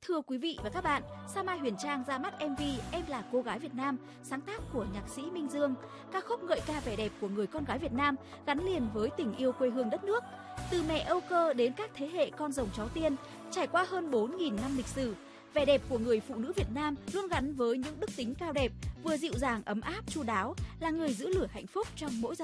Thưa quý vị và các bạn, Sao Mai Huyền Trang ra mắt MV Em là cô gái Việt Nam, sáng tác của nhạc sĩ Minh Dương. Ca khúc ngợi ca vẻ đẹp của người con gái Việt Nam gắn liền với tình yêu quê hương đất nước. Từ mẹ Âu Cơ đến các thế hệ con rồng cháu tiên, trải qua hơn 4.000 năm lịch sử, vẻ đẹp của người phụ nữ Việt Nam luôn gắn với những đức tính cao đẹp, vừa dịu dàng ấm áp chu đáo, là người giữ lửa hạnh phúc trong mỗi gia